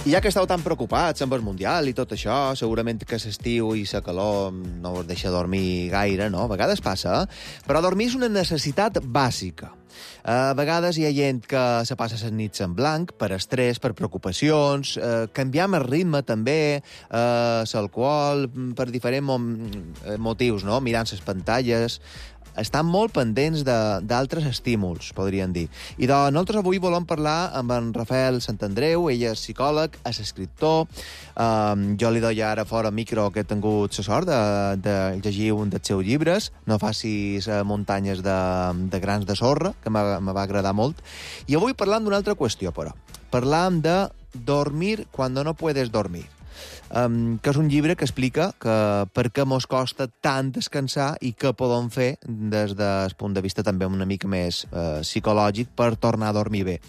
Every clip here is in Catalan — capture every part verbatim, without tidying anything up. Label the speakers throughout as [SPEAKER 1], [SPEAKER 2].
[SPEAKER 1] I ja que esteu tan preocupats amb el Mundial i tot això, segurament que l'estiu i la calor no us deixa dormir gaire, no? A vegades passa, eh? Però dormir és una necessitat bàsica. A vegades hi ha gent que se passa les nits en blanc per estrès, per preocupacions, eh, canviam el ritme també, eh, l'alcohol, per diferents motius, no? Mirant les pantalles. Estan molt pendents d'altres estímuls, podríem dir. I de, nosaltres avui volem parlar amb en Rafael Santandreu, ell és psicòleg, és escriptor. Um, jo li deia ara fora micro que he tingut la sort de, de llegir un dels seus llibres, No facis muntanyes de, de grans de sorra, que me va agradar molt. I avui parlam d'una altra qüestió, però. Parlam de dormir cuando no puedes dormir. Um, que és un llibre que explica que per què mos costa tant descansar i què podem fer des del punt de vista també una mica més uh, psicològic per tornar a dormir bé.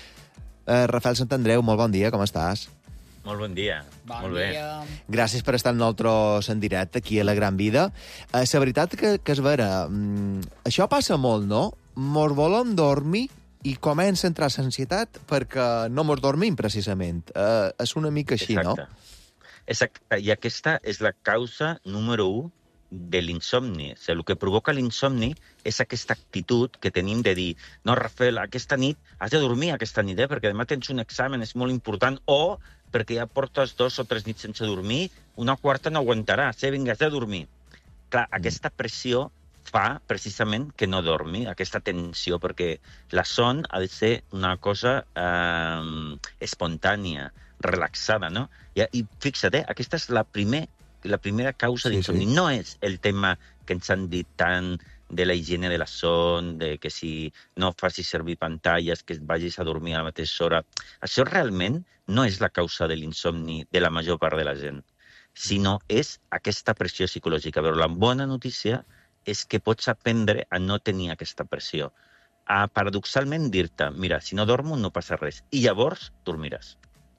[SPEAKER 1] Uh, Rafael Santandreu, molt bon dia, com estàs?
[SPEAKER 2] Molt bon dia.
[SPEAKER 3] Bon
[SPEAKER 2] molt
[SPEAKER 3] dia.
[SPEAKER 2] bé.
[SPEAKER 1] Gràcies per estar amb nosaltres en directe aquí a La Gran Vida. Uh, la veritat que, que és vera, um, això passa molt, no? Mos volem dormir i comença a entrar l'ansietat perquè no mos dormim, precisament. Uh, és una mica així,
[SPEAKER 2] Exacte.
[SPEAKER 1] no?
[SPEAKER 2] Exacte, i aquesta és la causa número u de l'insomni. O sigui, el que provoca l'insomni és aquesta actitud que tenim de dir no, Rafael, aquesta nit has de dormir aquesta nit, eh? Perquè demà tens un examen, és molt important, o perquè ja portes dos o tres nits sense dormir, una quarta no aguantaràs, eh? Vinga, has de dormir. Clar, mm. aquesta pressió fa precisament que no dormi, aquesta tensió, perquè la son ha de ser una cosa eh, espontània, relaxada, no? I, i fixa't, eh? Aquesta és la, primer, la primera causa sí, d'insomni. Sí. No és el tema que ens han dit tant de la higiene de la son, de que si no facis servir pantalles, que vagis a dormir a la mateixa hora. Això realment no és la causa de l'insomni de la major part de la gent, sinó és aquesta pressió psicològica. Però la bona notícia és que pots aprendre a no tenir aquesta pressió. A, paradoxalment, dir-te, mira, si no dormo no passa res. I llavors dormiràs.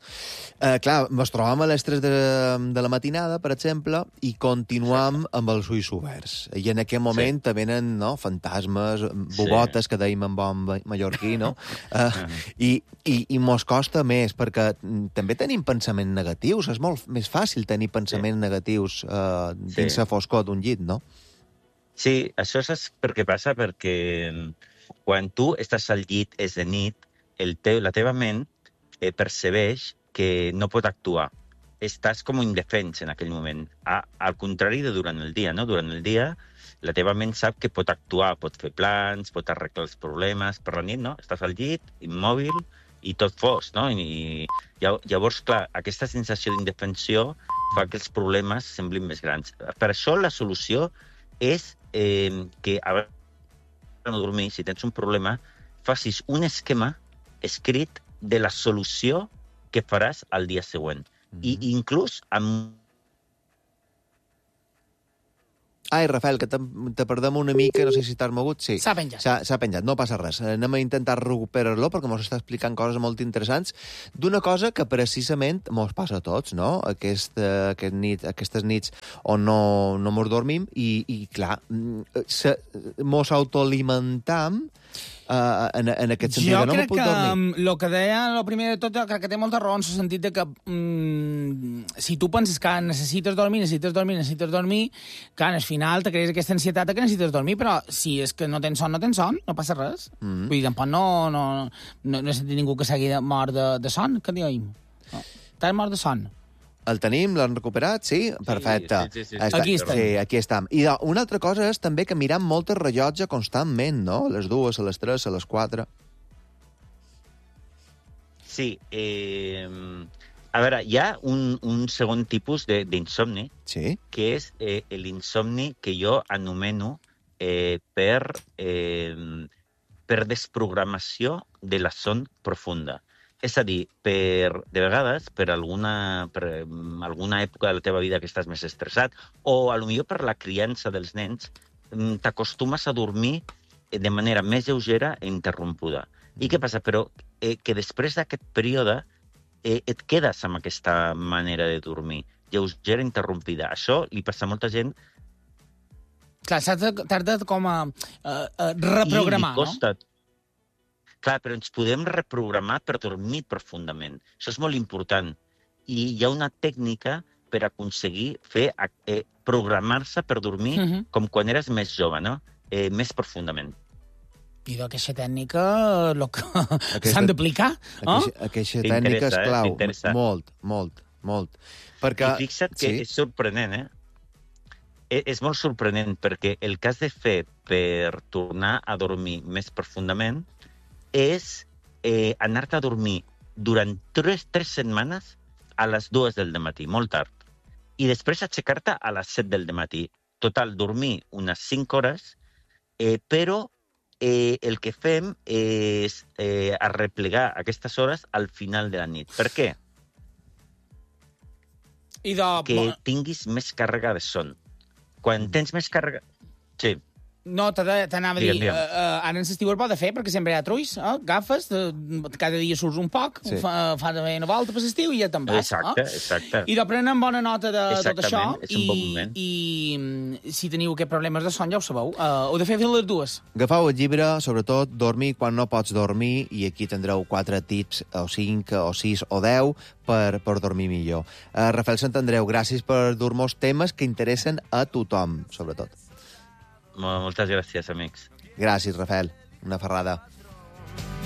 [SPEAKER 1] Uh, clar, ens trobam a les tres de, de la matinada, per exemple, i continuam Exacte. amb els ulls oberts. I en aquest moment sí. te venen no, fantasmes, bobotes, sí. que dèiem en bon mallorquí, no? Uh, i, i, I mos costa més, perquè també tenim pensaments negatius. És molt més fàcil tenir pensaments sí. negatius uh, dins sí. la foscor d'un llit, no?
[SPEAKER 2] Sí, això és perquè passa perquè quan tu estàs al llit, és de nit, el teu, la teva ment eh, percebeix que no pot actuar. Estàs com indefens en aquell moment. A, al contrari de durant el dia, no? Durant el dia, la teva ment sap que pot actuar, pot fer plans, pot arreglar els problemes. Per la nit, no? Estàs al llit, immòbil, i tot fos, no? I, i llavors, clar, aquesta sensació d'indefensió fa que els problemes semblin més grans. Per això la solució és eh, que abans de no dormir, si tens un problema, facis un esquema escrit de la solució que faràs al dia següent. Mm-hmm. I inclús amb...
[SPEAKER 1] Ai, Rafael, que te, te perdem una mica, no sé si t'has mogut. Sí.
[SPEAKER 3] S'ha penjat.
[SPEAKER 1] S'ha penjat, no passa res. Anem a intentar recuperar-lo perquè mos està explicant coses molt interessants d'una cosa que precisament mos passa a tots, no? Aquest, aquest nit, aquestes nits on no, no mos dormim i, i clar, se, mos autoalimentam Uh, en, en aquest sentit,
[SPEAKER 3] jo
[SPEAKER 1] que no
[SPEAKER 3] crec
[SPEAKER 1] puc
[SPEAKER 3] que
[SPEAKER 1] dormir.
[SPEAKER 3] el que deia, el primer de tot, jo crec que té molta raó en el sentit de que mm, si tu penses que necessites dormir, necessites dormir, necessites dormir, que al final te crees aquesta ansietat que necessites dormir, però si és que no tens son, no tens son, no passa res. Mm. Vull dir, tampoc no, no, no, no he sentit ningú que s'hagi mort de, de son, que diem. No. T'has mort de son.
[SPEAKER 1] El tenim? L'han recuperat? Sí? Perfecte.
[SPEAKER 2] Sí, sí, sí, sí.
[SPEAKER 1] Està,
[SPEAKER 3] aquí estem.
[SPEAKER 1] Sí, aquí estem. I una altra cosa és també que mirem molt el rellotge constantment, no? A les dues, a les tres, a les quatre.
[SPEAKER 2] Sí. Eh, a veure, hi ha un, un segon tipus d'insomni,
[SPEAKER 1] sí?
[SPEAKER 2] que és eh, l'insomni que jo anomeno eh, per, eh, per desprogramació de la son profunda. És a dir, per, de vegades, per alguna, per alguna època de la teva vida que estàs més estressat, o potser per la criança dels nens, t'acostumes a dormir de manera més lleugera i interrompuda. I què passa? Però eh, que després d'aquest període eh, et quedes amb aquesta manera de dormir, lleugera i interrompida. Això li passa a molta gent.
[SPEAKER 3] Clar, t'has de com a, a, a reprogramar,
[SPEAKER 2] I li costa,
[SPEAKER 3] no?
[SPEAKER 2] Clar, però ens podem reprogramar per dormir profundament. Això és molt important. i hi ha una tècnica per aconseguir fer eh, programar-se per dormir
[SPEAKER 3] Mhm.
[SPEAKER 2] com quan eres més jove, no? Eh, més profundament.
[SPEAKER 3] I d'aquesta tècnica lo que s'han d'aplicar. Oh?
[SPEAKER 1] Aquesta, aquesta tècnica és
[SPEAKER 2] T'interessa, eh?
[SPEAKER 1] clau.
[SPEAKER 2] T'interessa.
[SPEAKER 1] Molt, molt, molt. Perquè...
[SPEAKER 2] I fixa't que
[SPEAKER 1] sí.
[SPEAKER 2] és sorprenent, eh? E- És molt sorprenent perquè el que has de fer per tornar a dormir més profundament és eh, anar-te a dormir durant tres, tres setmanes a les dues del matí, molt tard. I després aixecar-te a les set del matí. Total, dormir unes cinc hores, eh, però eh, el que fem és eh, arreplegar aquestes hores al final de la nit. Per què?
[SPEAKER 3] I de...
[SPEAKER 2] Que tinguis més càrrega de son. Quan tens més càrrega... Sí.
[SPEAKER 3] No, t'ha- t'anava a dir,
[SPEAKER 2] Digue'm, digue'm.
[SPEAKER 3] uh, uh, ara en l'estiu es pot fer, perquè sempre hi ha trulls, eh? Agafes, de, cada dia surts un poc,
[SPEAKER 1] Sí.
[SPEAKER 3] fa, fa de una volta per l'estiu i ja te'n vas.
[SPEAKER 2] Exacte,
[SPEAKER 3] Eh?
[SPEAKER 2] exacte.
[SPEAKER 3] I de prenen bona nota de tot això.
[SPEAKER 2] Exactament, és un bon moment.
[SPEAKER 3] I, i mm, si teniu aquests problemes de son, ja ho sabeu. Uh, heu de fer fins les dues.
[SPEAKER 1] Agafeu el llibre, sobretot, dormir quan no pots dormir, i aquí tindreu quatre tips, o cinc, o sis, o deu, per, per dormir millor. Uh, Rafael Sant Andreu, gràcies per dur-nos temes que interessen a tothom, sobretot.
[SPEAKER 2] Moltes gràcies, amics.
[SPEAKER 1] Gràcies, Rafael. Una ferrada.